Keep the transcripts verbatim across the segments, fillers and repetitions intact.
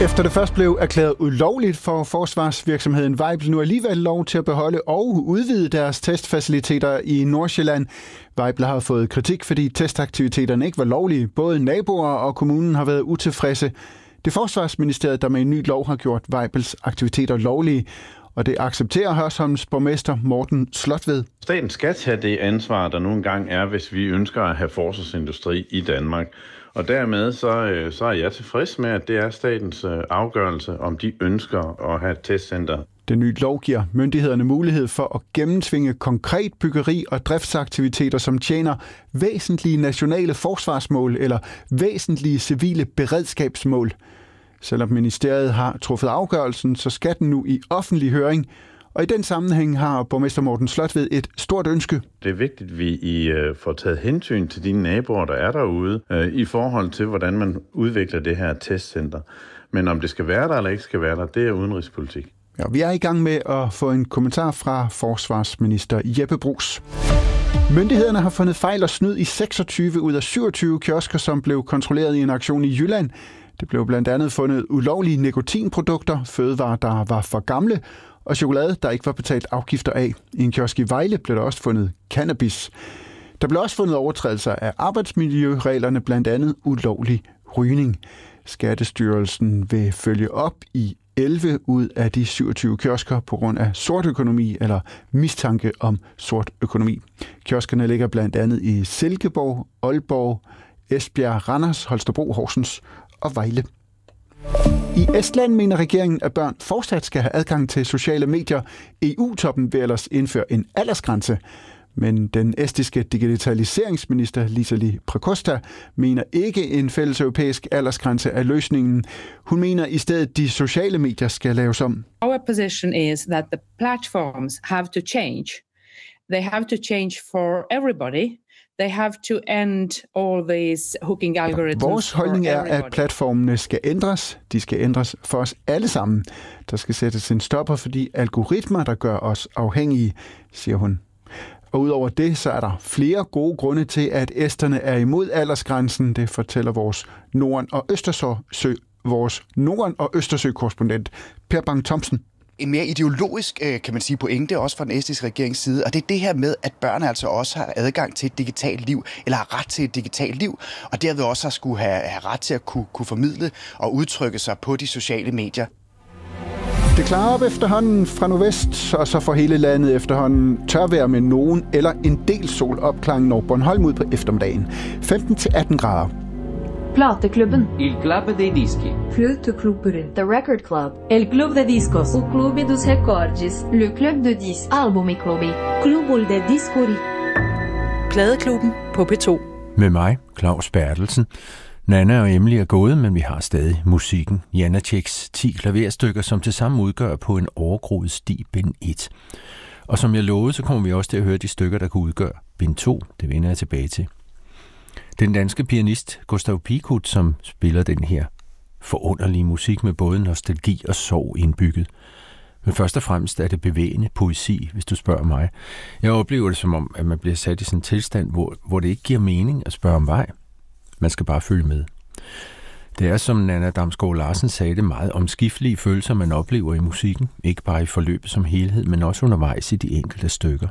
Efter det først blev erklæret ulovligt for forsvarsvirksomheden Weibel nu alligevel lov til at beholde og udvide deres testfaciliteter i Nordsjælland. Weibel har fået kritik, fordi testaktiviteterne ikke var lovlige. Både naboer og kommunen har været utilfredse. Det er Forsvarsministeriet, der med en ny lov har gjort Weibels aktiviteter lovlige, og det accepterer Hørsholms borgmester Morten Slotved. Staten skal tage det ansvar, der nogle gange er, hvis vi ønsker at have forsvarsindustri i Danmark. Og dermed så, så er jeg tilfreds med, at det er statens afgørelse, om de ønsker at have et testcenter. Den nye lov giver myndighederne mulighed for at gennemtvinge konkret byggeri og driftsaktiviteter, som tjener væsentlige nationale forsvarsmål eller væsentlige civile beredskabsmål. Selvom ministeriet har truffet afgørelsen, så skal den nu i offentlig høring. Og i den sammenhæng har borgmester Morten Slotved et stort ønske. Det er vigtigt, at vi i, uh, får taget hensyn til de naboer, der er derude, uh, i forhold til, hvordan man udvikler det her testcenter. Men om det skal være der eller ikke skal være der, det er udenrigspolitik. Ja, vi er i gang med at få en kommentar fra forsvarsminister Jeppe Bruus. Myndighederne har fundet fejl og snyd i seksogtyve ud af syvogtyve kiosker, som blev kontrolleret i en aktion i Jylland. Det blev blandt andet fundet ulovlige nikotinprodukter, fødevarer, der var for gamle, og chokolade, der ikke var betalt afgifter af. I en kiosk i Vejle blev der også fundet cannabis. Der blev også fundet overtrædelser af arbejdsmiljøreglerne, blandt andet ulovlig rygning. Skattestyrelsen vil følge op i elleve ud af de syvogtyve kiosker på grund af sort økonomi eller mistanke om sort økonomi. Kioskerne ligger blandt andet i Silkeborg, Aalborg, Esbjerg, Randers, Holstebro, Horsens og Vejle. I Estland mener regeringen, at børn fortsat skal have adgang til sociale medier. E U-toppen vil ellers indføre en aldersgrænse. Men den estiske digitaliseringsminister Liisa-Ly Pakosta mener ikke en fælles europæisk aldersgrænse er løsningen. Hun mener i stedet, at de sociale medier skal laves om. Our position is that the platforms have to change. They have to change for everybody. They have to end all these hooking algorithms. Vores holdning er, at platformene skal ændres. De skal ændres for os alle sammen. Der skal sættes en stopper for de algoritmer, der gør os afhængige, siger hun. Og udover det, så er der flere gode grunde til, at esterne er imod aldersgrænsen. Det fortæller vores Norden- og Østersø, vores Norden- og Østersø-korrespondent Per Bang-Thomsen. En mere ideologisk, kan man sige, pointe også fra den estiske regerings side, og det er det her med, at børn altså også har adgang til et digitalt liv, eller har ret til et digitalt liv, og derved også har skulle have, have ret til at kunne, kunne formidle og udtrykke sig på de sociale medier. Det klarer op efterhånden fra nordvest, og så får hele landet efterhånden tørvejr med nogen eller en del sol. Opklaringen når Bornholm ud på eftermiddagen. femten til atten grader. Plateklubben. Il Club dei Dischi. Fluteklubben. The Record Club. El Club de Discos. O Clube dos Recordes. Le Club de Disc. Albumi Clubi. Clubul de Discuri. Pladeklubben på P to. Med mig, Claus Bertelsen. Nanna og Emily er gået, men vi har stadig musikken. Janáčeks ti klaverstykker, som tilsammen udgør på en overgroet sti bind et. Og som jeg lovede, så kommer vi også til at høre de stykker, der kan udgøre bind to. Det vender jeg tilbage til. Den danske pianist Gustav Piekut, som spiller den her forunderlige musik med både nostalgi og sorg indbygget. Men først og fremmest er det bevægende poesi, hvis du spørger mig. Jeg oplever det som om, at man bliver sat i sådan en tilstand, hvor, hvor det ikke giver mening at spørge om vej. Man skal bare følge med. Det er, som Nanna Damsgaard Larsen sagde det, meget omskiftelige følelser, man oplever i musikken. Ikke bare i forløbet som helhed, men også undervejs i de enkelte stykker.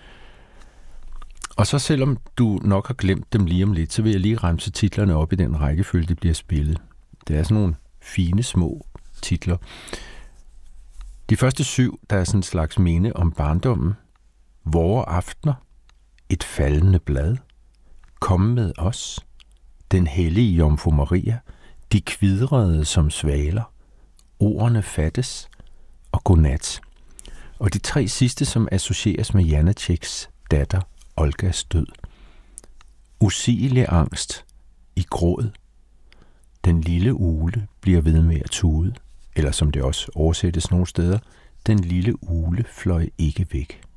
Og så selvom du nok har glemt dem lige om lidt, så vil jeg lige remse titlerne op i den rækkefølge, de bliver spillet. Det er sådan nogle fine, små titler. De første syv, der er sådan en slags minde om barndommen. Vore aftener. Et faldende blad. Kom med os. Den hellige Jomfru Maria. De kvidrede som svaler. Ordene fattes. Og godnat. Og de tre sidste, som associeres med Janáčeks datter Olgas død. Usigelig angst i gråd. Den lille ugle bliver ved med at tude, eller som det også oversættes nogle steder, den lille ugle fløj ikke væk.